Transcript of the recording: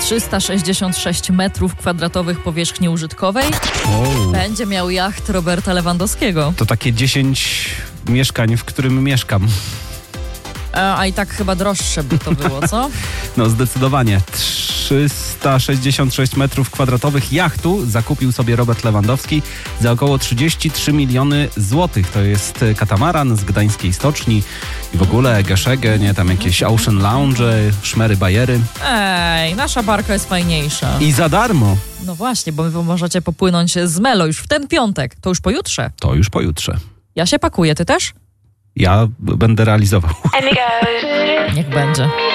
366 metrów kwadratowych powierzchni użytkowej będzie miał jacht Roberta Lewandowskiego. To takie 10 mieszkań, w którym mieszkam. A i tak chyba droższe by to było, co? No zdecydowanie. 366 metrów kwadratowych jachtu zakupił sobie Robert Lewandowski za około 33 miliony złotych. To jest katamaran z gdańskiej stoczni i w ogóle Geszege, nie, tam jakieś Ocean Lounge, szmery, bajery. Ej, nasza barka jest fajniejsza. I za darmo. No właśnie, bo wy możecie popłynąć z Melo już w ten piątek. To już pojutrze. To już pojutrze. Ja się pakuję, ty też? Ja będę realizował. Niech będzie.